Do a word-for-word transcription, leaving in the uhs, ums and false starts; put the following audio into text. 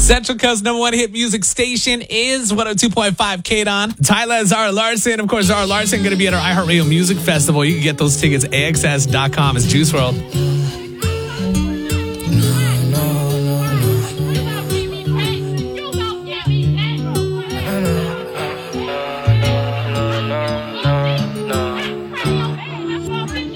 Central Coast number one hit music station is one oh two point five K D O N. Tyler Zara Larson. Of course, Zara Larson going to be at our iHeartRadio Music Festival. You can get those tickets at A X S dot com. It's Juice world.